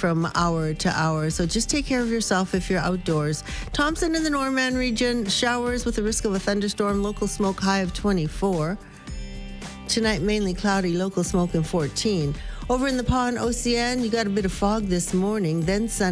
from hour to hour. So just take care of yourself if you're outdoors. Thompson in the Norman region, showers with a risk of a thunderstorm, local smoke high of 24. Tonight, mainly cloudy, local smoke in 14. Over in the Pond, OCN, you got a bit of fog this morning, then sun.